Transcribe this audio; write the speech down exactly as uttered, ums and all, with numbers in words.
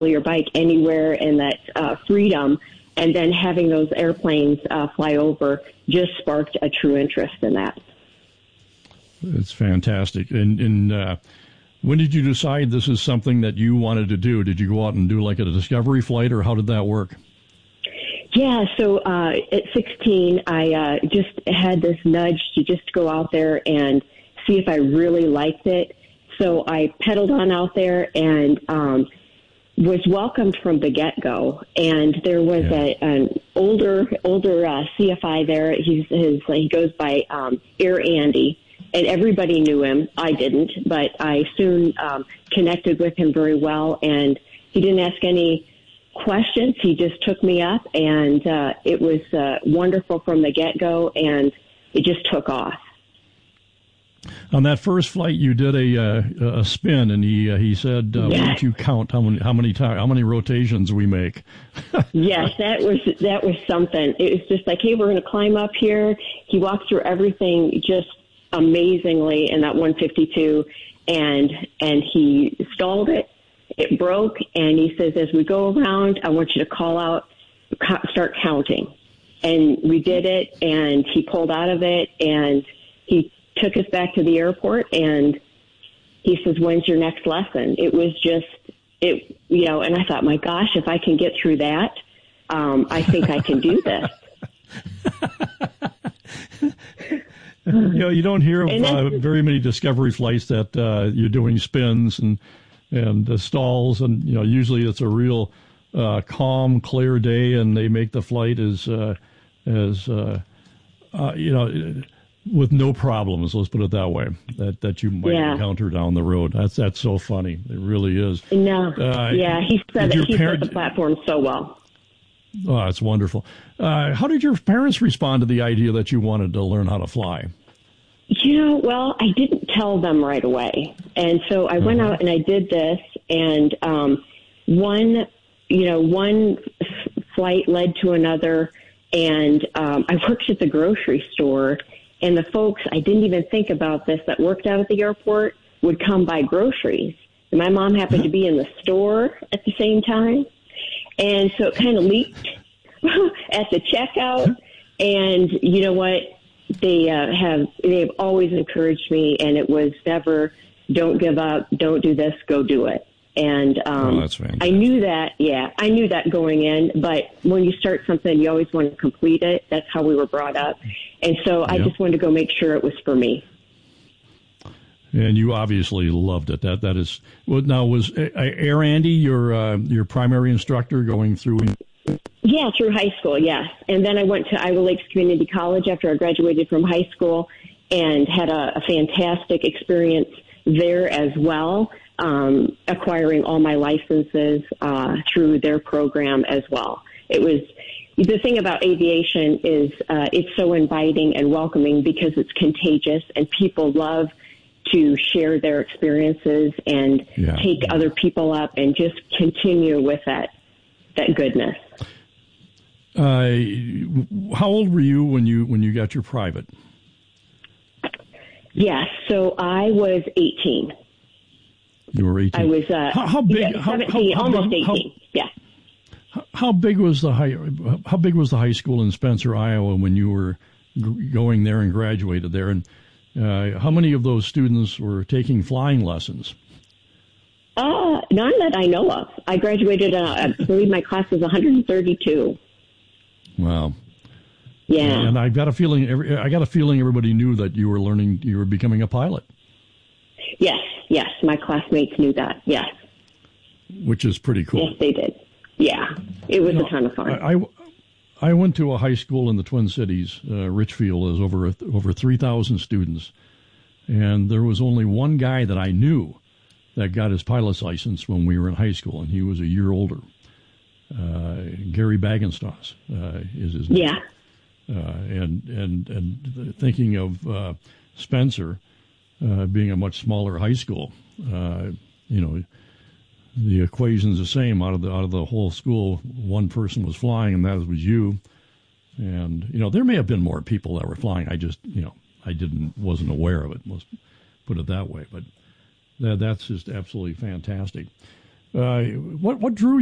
your bike anywhere and that uh, freedom. And then having those airplanes uh, fly over just sparked a true interest in that. It's fantastic. And, and uh, when did you decide this is something that you wanted to do? Did you go out and do like a discovery flight, or how did that work? Yeah, so uh, at sixteen, I uh, just had this nudge to just go out there and see if I really liked it. So I pedaled on out there and um, was welcomed from the get-go. And there was yeah. a, an older older uh, C F I there. He's his he goes by um, Air Andy, and everybody knew him. I didn't, but I soon um, connected with him very well. And he didn't ask any questions. He just took me up, and uh, it was uh, wonderful from the get-go, and it just took off. On that first flight, you did a uh, a spin, and he uh, he said, uh, yes. "Why don't you count how many how many time, how many rotations we make?" Yes, that was that was something. It was just like, "Hey, we're going to climb up here." He walked through everything just amazingly in that one fifty-two, and and he stalled it. It broke, and he says, "As we go around, I want you to call out, start counting." And we did it, and he pulled out of it, and he took us back to the airport, and he says, "When's your next lesson?" It was just, it, you know, and I thought, my gosh, if I can get through that, um, I think I can do this. You know, you don't hear of uh, very many discovery flights that uh, you're doing spins and and uh, stalls, and you know, usually it's a real uh, calm, clear day, and they make the flight as uh, as uh, uh, you know, with no problems. Let's put it that way. That that you might yeah. encounter down the road. That's that's so funny. It really is. No, uh, yeah, he said it, he parent, set the platform so well. Oh, that's wonderful. Uh, how did your parents respond to the idea that you wanted to learn how to fly? You know, well, I didn't tell them right away. And so I uh-huh. went out and I did this, and um, one, you know, one f- flight led to another, and um, I worked at the grocery store, and the folks, I didn't even think about this, that worked out at the airport would come buy groceries. And my mom happened to be in the store at the same time. And so it kind of leaked at the checkout. And you know what? They uh, have, they've always encouraged me, and it was never, don't give up, don't do this, go do it. And um, oh, that's fantastic. I knew that, yeah, I knew that going in, but when you start something, you always want to complete it. That's how we were brought up. And so I yep. just wanted to go make sure it was for me. And you obviously loved it. That that is, well, now was Air Andy your uh, your primary instructor going through? Yeah, through high school, yes. And then I went to Iowa Lakes Community College after I graduated from high school, and had a, a fantastic experience there as well, um, acquiring all my licenses uh, through their program as well. It was, the thing about aviation is uh, it's so inviting and welcoming because it's contagious, and people love to share their experiences and yeah. take other people up and just continue with that that goodness. Uh, how old were you when you when you got your private? Yes, so I was eighteen. You were eighteen. I was uh, how, how big? Yeah, seventeen, how, how, almost how, eighteen. How, yeah. How, how big was the high? How big was the high school in Spencer, Iowa, when you were g- going there and graduated there? And uh, how many of those students were taking flying lessons? Uh, none that I know of. I graduated, uh, I believe my class was one hundred thirty-two. Wow. Yeah. And I got a feeling, every, I got a feeling everybody knew that you were learning, you were becoming a pilot. Yes, yes. My classmates knew that, yes. Which is pretty cool. Yes, they did. Yeah. It was you know, a ton of fun. I, I, I went to a high school in the Twin Cities. Uh, Richfield is over, over three thousand students. And there was only one guy that I knew that got his pilot's license when we were in high school, and he was a year older. Uh, Gary Baggenstoss uh, is his name. Yeah. Uh, and and and thinking of uh, Spencer uh, being a much smaller high school, uh, you know, the equation's the same. Out of the out of the whole school, one person was flying, and that was you. And you know, there may have been more people that were flying. I just, you know, I didn't wasn't aware of it. Let's put it that way. But that, that's just absolutely fantastic. Uh, what what drew